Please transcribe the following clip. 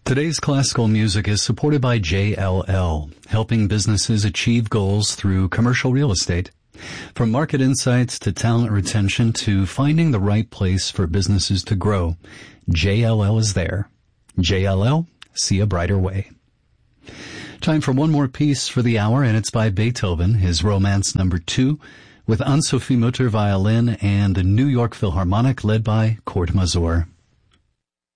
Today's classical music is supported by JLL, helping businesses achieve goals through commercial real estate. From market insights to talent retention to finding the right place for businesses to grow, JLL is there. JLL, see a brighter way. Time for one more piece for the hour, and it's by Beethoven, his Romance No. 2, with Anne-Sophie Mutter violin and the New York Philharmonic led by Kurt Masur.